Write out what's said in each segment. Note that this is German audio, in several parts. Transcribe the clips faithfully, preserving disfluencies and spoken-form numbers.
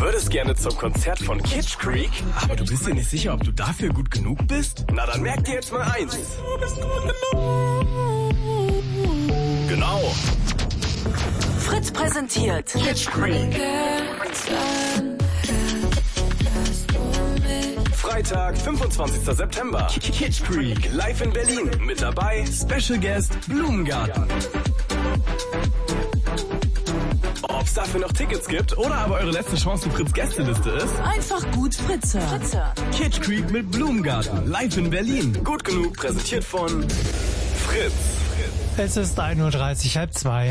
würdest gerne zum Konzert von Kitsch Creek, aber du bist dir nicht sicher, ob du dafür gut genug bist? Na, dann merk dir jetzt mal eins. Du bist gut genug. Genau. Fritz präsentiert Kitsch Creek. Freitag, fünfundzwanzigster September. Kitsch Creek, live in Berlin. Mit dabei Special Guest Blumengarten. Ob es dafür noch Tickets gibt oder aber eure letzte Chance für Fritz Gästeliste ist, einfach gut Fritze. Fritze. Kitsch Creek mit Blumengarten, live in Berlin. Gut genug, präsentiert von Fritz. Es ist ein Uhr dreißig, halb zwei.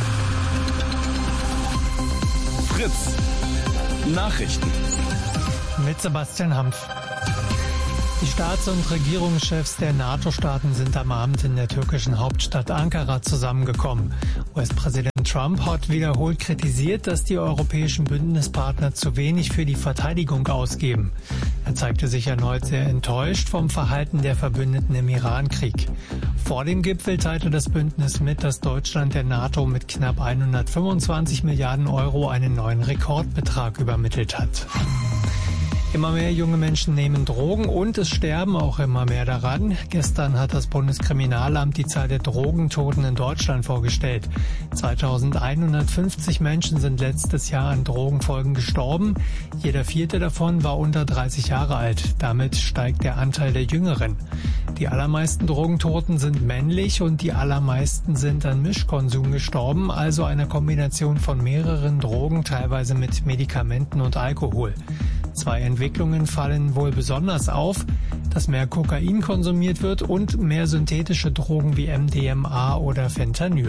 Fritz. Nachrichten. Mit Sebastian Hampf. Die Staats- und Regierungschefs der NATO-Staaten sind am Abend in der türkischen Hauptstadt Ankara zusammengekommen. U S-Präsident Trump hat wiederholt kritisiert, dass die europäischen Bündnispartner zu wenig für die Verteidigung ausgeben. Er zeigte sich erneut sehr enttäuscht vom Verhalten der Verbündeten im Iran-Krieg. Vor dem Gipfel teilte das Bündnis mit, dass Deutschland der NATO mit knapp hundertfünfundzwanzig Milliarden Euro einen neuen Rekordbetrag übermittelt hat. Immer mehr junge Menschen nehmen Drogen und es sterben auch immer mehr daran. Gestern hat das Bundeskriminalamt die Zahl der Drogentoten in Deutschland vorgestellt. zweitausendeinhundertfünfzig Menschen sind letztes Jahr an Drogenfolgen gestorben. Jeder vierte davon war unter dreißig Jahre alt. Damit steigt der Anteil der Jüngeren. Die allermeisten Drogentoten sind männlich und die allermeisten sind an Mischkonsum gestorben, also einer Kombination von mehreren Drogen, teilweise mit Medikamenten und Alkohol. Zwei Entwicklungen fallen wohl besonders auf, dass mehr Kokain konsumiert wird und mehr synthetische Drogen wie M D M A oder Fentanyl.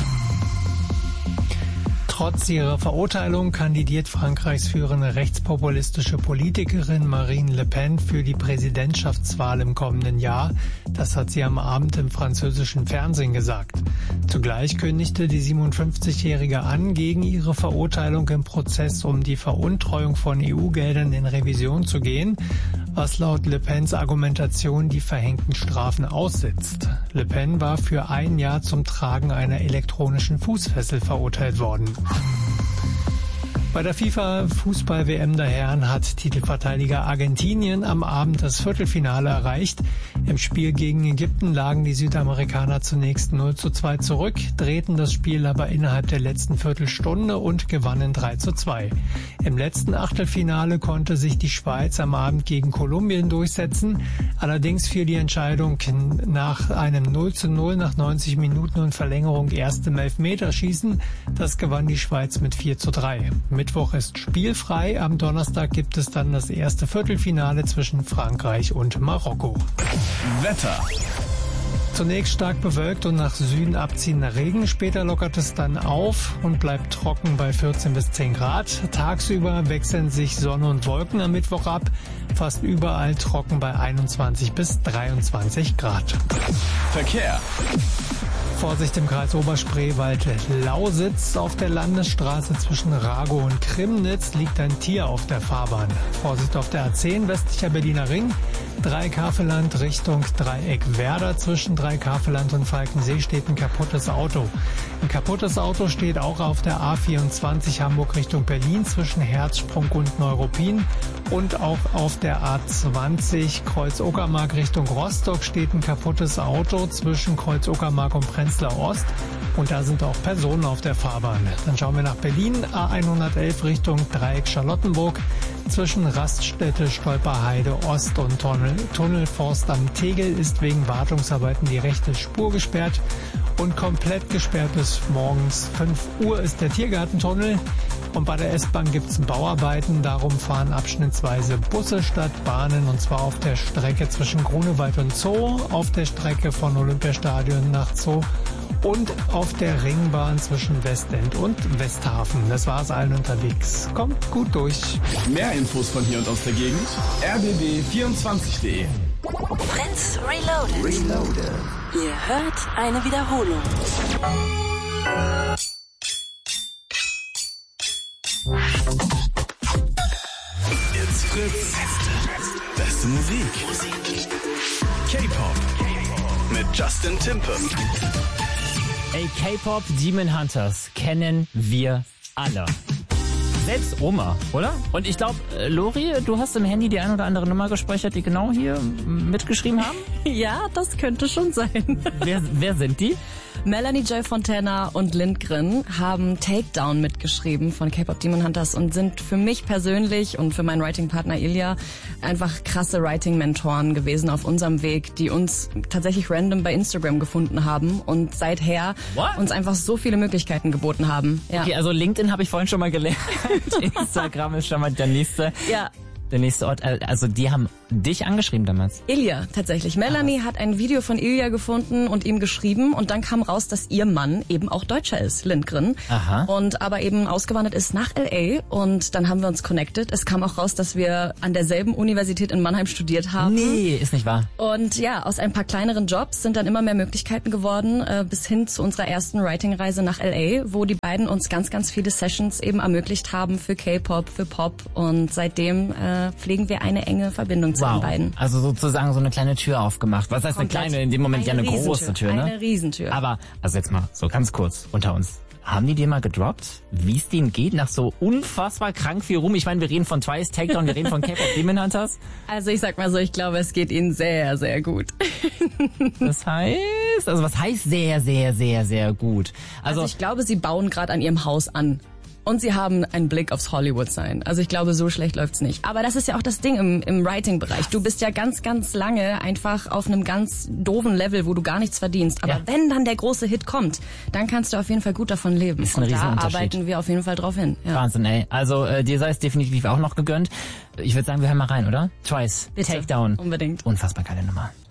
Trotz ihrer Verurteilung kandidiert Frankreichs führende rechtspopulistische Politikerin Marine Le Pen für die Präsidentschaftswahl im kommenden Jahr. Das hat sie am Abend im französischen Fernsehen gesagt. Zugleich kündigte die siebenundfünfzigjährige an, gegen ihre Verurteilung im Prozess um die Veruntreuung von E U-Geldern in Revision zu gehen, was laut Le Pens Argumentation die verhängten Strafen aussitzt. Le Pen war für ein Jahr zum Tragen einer elektronischen Fußfessel verurteilt worden. Bei der FIFA-Fußball-W M der Herren hat Titelverteidiger Argentinien am Abend das Viertelfinale erreicht. Im Spiel gegen Ägypten lagen die Südamerikaner zunächst null zu zwei zurück, drehten das Spiel aber innerhalb der letzten Viertelstunde und gewannen drei zu zwei. Im letzten Achtelfinale konnte sich die Schweiz am Abend gegen Kolumbien durchsetzen. Allerdings fiel die Entscheidung nach einem null zu null nach neunzig Minuten und Verlängerung erst im Elfmeterschießen. Das gewann die Schweiz mit vier zu drei. Mittwoch ist spielfrei. Am Donnerstag gibt es dann das erste Viertelfinale zwischen Frankreich und Marokko. Wetter. Zunächst stark bewölkt und nach Süden abziehender Regen. Später lockert es dann auf und bleibt trocken bei vierzehn bis zehn Grad. Tagsüber wechseln sich Sonne und Wolken am Mittwoch ab. Fast überall trocken bei einundzwanzig bis dreiundzwanzig Grad. Verkehr. Vorsicht im Kreis Oberspreewald-Lausitz. Auf der Landesstraße zwischen Ragow und Krimnitz liegt ein Tier auf der Fahrbahn. Vorsicht auf der A zehn, westlicher Berliner Ring. Dreieck-Havelland Richtung Dreieck-Werder. Zwischen Dreieck-Havelland und Falkensee steht ein kaputtes Auto. Ein kaputtes Auto steht auch auf der A vierundzwanzig Hamburg Richtung Berlin zwischen Herzsprung und Neuruppin. Und auch auf der A zwanzig Kreuz-Uckermark Richtung Rostock steht ein kaputtes Auto zwischen Kreuz-Uckermark und Prenzlau Ost. Und da sind auch Personen auf der Fahrbahn. Dann schauen wir nach Berlin. A hundertelf Richtung Dreieck Charlottenburg. Zwischen Raststätte, Stolperheide Ost und Tunnel, Tunnelforst am Tegel ist wegen Wartungsarbeiten die rechte Spur gesperrt. Und komplett gesperrt bis morgens fünf Uhr ist der Tiergartentunnel. Und bei der S-Bahn gibt es Bauarbeiten, darum fahren abschnittsweise Busse statt Bahnen, und zwar auf der Strecke zwischen Grunewald und Zoo, auf der Strecke von Olympiastadion nach Zoo und auf der Ringbahn zwischen Westend und Westhafen. Das war's allen unterwegs. Kommt gut durch. Mehr Infos von hier und aus der Gegend r b b vierundzwanzig punkt d e. Fritz Reloaded. Reloaded. Ihr hört eine Wiederholung. It's Fritz. Beste Musik. K-Pop. Mit Justin Timpe. Ey, K-Pop Demon Hunters kennen wir alle. Selbst Oma, oder? Und ich glaube, Lori, du hast im Handy die ein oder andere Nummer gespeichert, die genau hier mitgeschrieben haben? Ja, das könnte schon sein. Wer, wer sind die? Melanie J. Fontana und Lindgren haben Takedown mitgeschrieben von K-Pop Demon Hunters und sind für mich persönlich und für meinen Writing-Partner Ilya einfach krasse Writing-Mentoren gewesen auf unserem Weg, die uns tatsächlich random bei Instagram gefunden haben und seither What? uns einfach so viele Möglichkeiten geboten haben. Ja. Okay, also LinkedIn habe ich vorhin schon mal gelernt. Instagram ist schon mal der nächste. Ja. Der nächste Ort, also die haben dich angeschrieben damals? Ilya, tatsächlich. Melanie hat ein Video von Ilya gefunden und ihm geschrieben und dann kam raus, dass ihr Mann eben auch Deutscher ist, Lindgren. Aha. Und aber eben ausgewandert ist nach L A und dann haben wir uns connected. Es kam auch raus, dass wir an derselben Universität in Mannheim studiert haben. Nee, ist nicht wahr. Und ja, aus ein paar kleineren Jobs sind dann immer mehr Möglichkeiten geworden, äh, bis hin zu unserer ersten Writing-Reise nach L A, wo die beiden uns ganz, ganz viele Sessions eben ermöglicht haben für K-Pop, für Pop und seitdem äh, pflegen wir eine enge Verbindung zu Wow. den beiden. Also sozusagen so eine kleine Tür aufgemacht. Was heißt Komplett. eine kleine? In dem Moment Eine ja eine große Tür, ne? Eine Riesentür. Aber, also jetzt mal so ganz kurz unter uns. Haben die dir mal gedroppt, wie es denen geht nach so unfassbar krank viel rum? Ich meine, wir reden von Twice, Takedown, wir reden von K-Pop Demon Hunters. Also ich sag mal so, ich glaube, es geht ihnen sehr, sehr gut. Das heißt, also was heißt sehr, sehr, sehr, sehr gut? Also, Also, ich glaube, sie bauen gerade an ihrem Haus an. Und sie haben einen Blick aufs Hollywood-Sein. Also ich glaube, so schlecht läuft's nicht. Aber das ist ja auch das Ding im, im Writing-Bereich. Du bist ja ganz, ganz lange einfach auf einem ganz doofen Level, wo du gar nichts verdienst. Aber Ja. wenn dann der große Hit kommt, dann kannst du auf jeden Fall gut davon leben. Ist ein Und da Riesenunterschied. arbeiten wir auf jeden Fall drauf hin. Ja. Wahnsinn, ey. Also äh, dir sei es definitiv auch noch gegönnt. Ich würde sagen, wir hören mal rein, oder? Twice, Bitte. Takedown. Unbedingt. Unfassbar geile Nummer.